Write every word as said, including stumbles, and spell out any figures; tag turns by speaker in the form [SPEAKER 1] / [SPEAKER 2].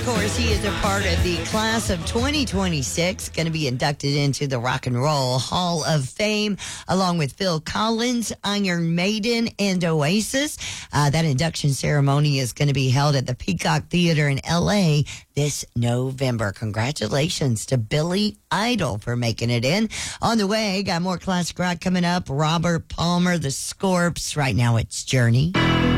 [SPEAKER 1] course, he is a part of the class of twenty twenty-six, going to be inducted into the Rock and Roll Hall of Fame, along with Phil Collins, Iron Maiden, and Oasis. Uh, that induction ceremony is going to be held at the Peacock Theater in L A this November. Congratulations to Billy Idol for making it in. On the way, got more classic rock coming up. Robert Palmer, The Scorps. Right now, it's Journey.